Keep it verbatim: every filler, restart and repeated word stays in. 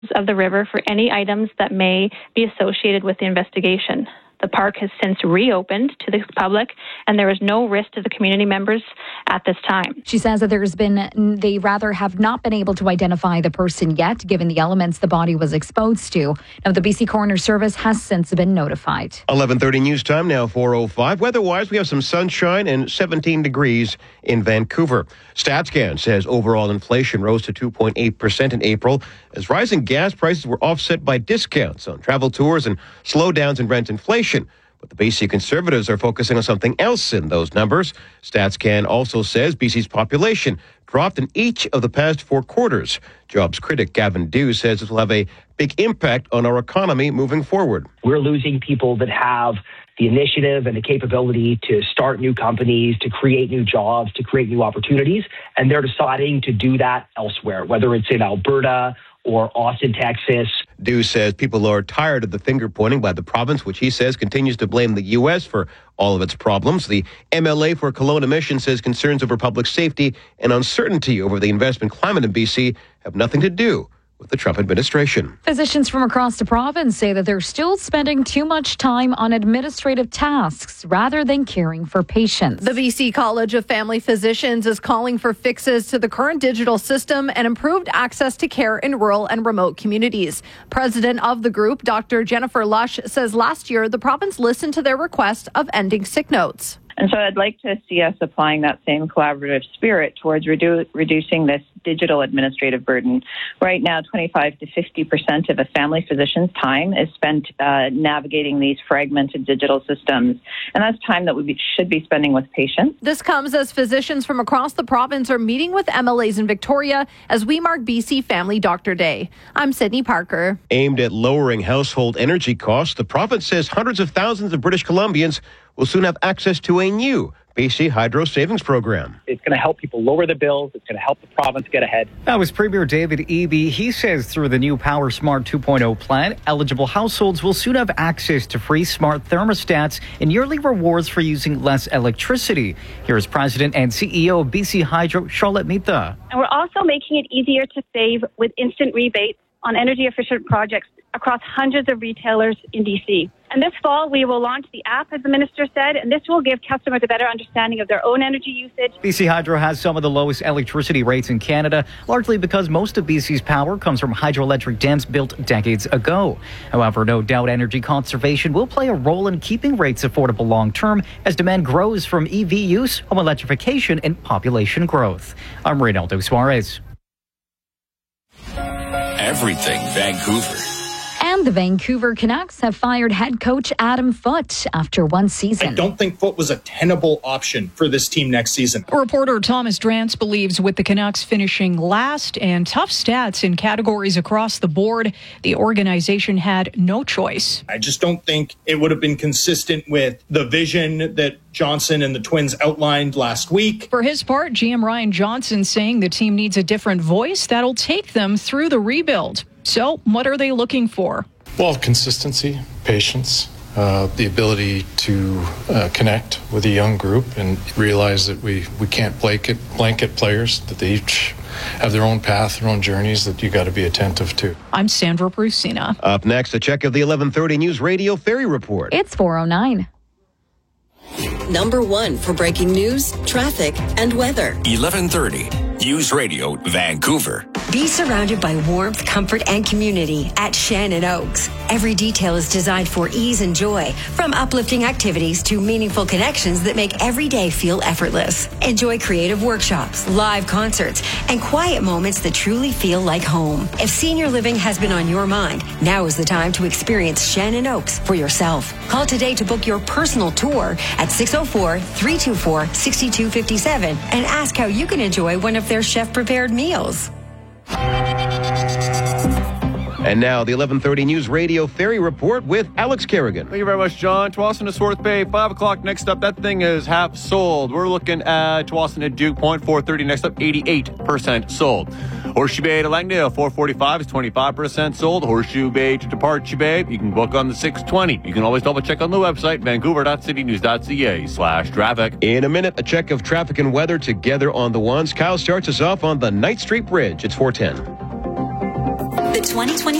of the river for any items that may be associated with the investigation. The park has since reopened to the public, and there is no risk to the community members at this time. She says that there's been, they rather have not been able to identify the person yet, given the elements the body was exposed to. Now, the B C Coroner Service has since been notified. eleven thirty news time, now four oh five. Weather-wise, we have some sunshine and seventeen degrees in Vancouver. StatsCan says overall inflation rose to two point eight percent in April as rising gas prices were offset by discounts on travel tours and slowdowns in rent inflation. But the B C Conservatives are focusing on something else in those numbers. StatsCan also says B C's population dropped in each of the past four quarters. Jobs critic Gavin Dew says this will have a big impact on our economy moving forward. We're losing people that have the initiative and the capability to start new companies, to create new jobs, to create new opportunities, and they're deciding to do that elsewhere, whether it's in Alberta or Austin, Texas. Dew says people are tired of the finger pointing by the province, which he says continues to blame the U S for all of its problems. The M L A for Kelowna Mission says concerns over public safety and uncertainty over the investment climate in B C have nothing to do with the Trump administration. Physicians from across the province say that they're still spending too much time on administrative tasks rather than caring for patients. The B C College of Family Physicians is calling for fixes to the current digital system and improved access to care in rural and remote communities. President of the group, Doctor Jennifer Lush, says last year the province listened to their request of ending sick notes. And so I'd like to see us applying that same collaborative spirit towards redu- reducing this digital administrative burden. Right now, twenty-five to fifty percent of a family physician's time is spent uh, navigating these fragmented digital systems. And that's time that we be, should be spending with patients. This comes as physicians from across the province are meeting with M L As in Victoria as we mark B C Family Doctor Day. I'm Sydney Parker. Aimed at lowering household energy costs, the province says hundreds of thousands of British Columbians will soon have access to a new B C Hydro Savings Program. It's going to help people lower the bills. It's going to help the province get ahead. That was Premier David Eby. He says through the new Power Smart two point oh plan, eligible households will soon have access to free smart thermostats and yearly rewards for using less electricity. Here's President and C E O of B C Hydro, Charlotte Mita. And we're also making it easier to save with instant rebates on energy-efficient projects across hundreds of retailers in B C. And this fall, we will launch the app, as the minister said, and this will give customers a better understanding of their own energy usage. B C Hydro has some of the lowest electricity rates in Canada, largely because most of B C's power comes from hydroelectric dams built decades ago. However, no doubt energy conservation will play a role in keeping rates affordable long-term as demand grows from E V use, home electrification, and population growth. I'm Reynaldo Suarez. Everything Vancouver. And the Vancouver Canucks have fired head coach Adam Foote after one season. I don't think Foote was a tenable option for this team next season. Reporter Thomas Drance believes with the Canucks finishing last and tough stats in categories across the board, the organization had no choice. I just don't think it would have been consistent with the vision that Johnson and the Twins outlined last week. For his part, G M Ryan Johnson saying the team needs a different voice that'll take them through the rebuild. So what are they looking for? Well, consistency, patience, uh, the ability to uh, connect with a young group and realize that we, we can't blanket, blanket players, that they each have their own path, their own journeys that you got to be attentive to. I'm Sandra Brusina. Up next, a check of the eleven thirty News Radio Ferry Report. It's four oh nine. Number one for breaking news, traffic, and weather. eleven thirty News Radio Vancouver. Be surrounded by warmth, comfort, and community at Shannon Oaks. Every detail is designed for ease and joy, from uplifting activities to meaningful connections that make every day feel effortless. Enjoy creative workshops, live concerts, and quiet moments that truly feel like home. If senior living has been on your mind, now is the time to experience Shannon Oaks for yourself. Call today to book your personal tour at six oh four, three two four, six two five seven and ask how you can enjoy one of their chef-prepared meals. And now, the eleven thirty News Radio Ferry Report with Alex Kerrigan. Thank you very much, John. Tsawwassen to Swarth Bay, five o'clock. Next up, that thing is half sold. We're looking at Tsawwassen to Duke Point, four thirty. Next up, eighty-eight percent sold. Horseshoe Bay to Langdale, four forty-five is twenty-five percent sold. Horseshoe Bay to Departure Bay, you can book on the six twenty. You can always double check on the website, vancouver dot city news dot c a slash traffic. In a minute, a check of traffic and weather together on the ones. Kyle starts us off on the Knight Street Bridge. It's four ten. The The twenty twenty